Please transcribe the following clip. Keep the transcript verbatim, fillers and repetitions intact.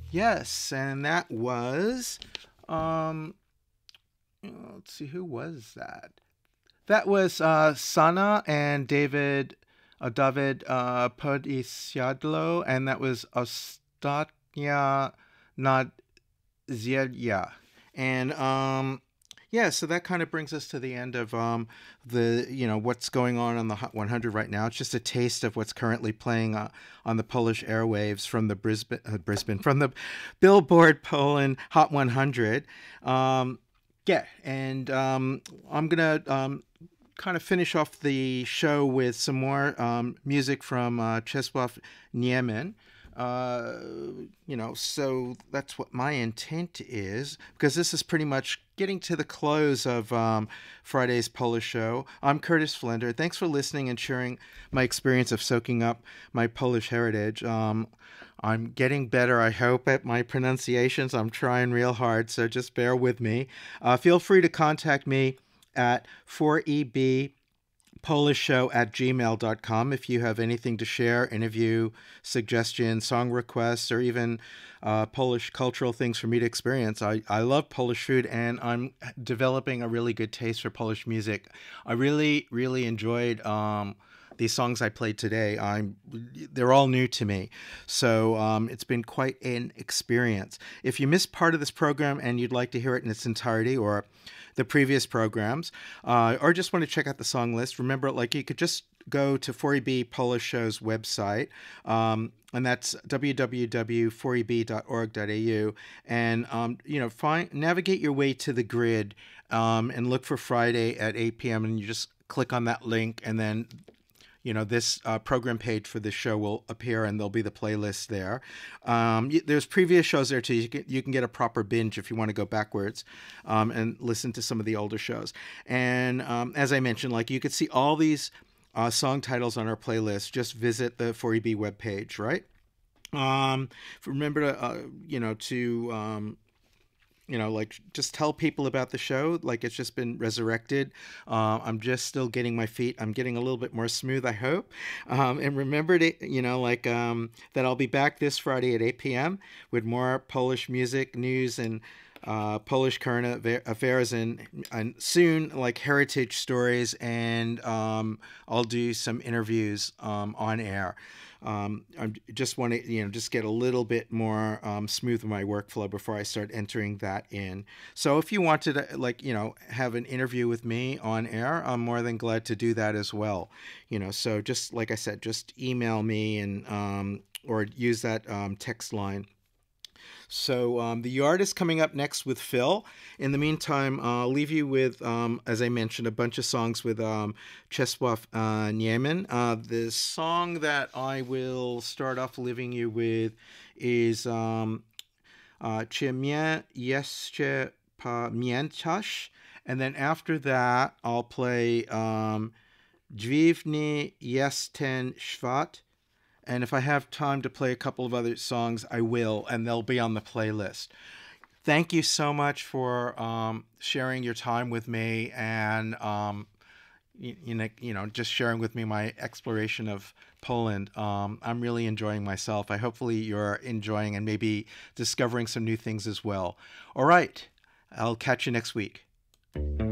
Yes, and that was, um, let's see, who was that? That was uh, Sana and David, uh, David uh, Podisiadlo, and that was Ostatnia Nadzieja. And um, yeah, so that kind of brings us to the end of um, the, you know, what's going on on the Hot one hundred right now. It's just a taste of what's currently playing uh, on the Polish airwaves from the Brisbane, uh, Brisbane, from the Billboard Poland Hot one hundred. Um, yeah, and um, I'm gonna um, kind of finish off the show with some more um, music from uh, Czesław Niemen. Uh, you know, so that's what my intent is, because this is pretty much getting to the close of um, Friday's Polish show. I'm Curtis Flender. Thanks for listening and sharing my experience of soaking up my Polish heritage. Um, I'm getting better, I hope, at my pronunciations. I'm trying real hard, so just bear with me. Uh, feel free to contact me at four E B Polish show at gmail dot com if you have anything to share, interview, suggestions, song requests, or even uh, Polish cultural things for me to experience. I, I love Polish food, and I'm developing a really good taste for Polish music. I really, really enjoyed um, these songs I played today. I'm they're all new to me, so um, it's been quite an experience. If you missed part of this program and you'd like to hear it in its entirety, or the previous programs, uh, or just want to check out the song list, remember, like, you could just go to four E B Polish Show's website, um, and that's w w w dot four e b dot org dot a u, and um, you know, find navigate your way to the grid, um, and look for Friday at eight p.m. and you just click on that link, and then you know, this uh, program page for this show will appear, and there'll be the playlist there. Um, there's previous shows there too. You can, you can get a proper binge if you want to go backwards um, and listen to some of the older shows. And um, as I mentioned, like, you could see all these uh, song titles on our playlist. Just visit the four E B webpage, right? Um, remember to, uh, you know, to um, you know, like, just tell people about the show. Like, it's just been resurrected. Uh, I'm just still getting my feet. I'm getting a little bit more smooth, I hope. Um, and remember to, you know, like, um, that I'll be back this Friday at eight p.m. with more Polish music, news, and uh, Polish current affairs, and, and soon, like, heritage stories. And um, I'll do some interviews um, on air. Um, I just want to, you know, just get a little bit more um, smooth with my workflow before I start entering that in. So if you wanted to, like, you know, have an interview with me on air, I'm more than glad to do that as well. You know, so just like I said, just email me and um, or use that um, text line. So um, the Yard is coming up next with Phil. In the meantime, uh, I'll leave you with, um, as I mentioned, a bunch of songs with um, Czesław uh, Niemen. Uh, the song that I will start off leaving you with is um, uh, Czy mnie jeszcze pamiętasz? And then after that, I'll play um, Dziwny jest ten świat. And if I have time to play a couple of other songs, I will, and they'll be on the playlist. Thank you so much for um, sharing your time with me, and um, you, you know, you know, just sharing with me my exploration of Poland. Um, I'm really enjoying myself. I hopefully you're enjoying and maybe discovering some new things as well. All right, I'll catch you next week.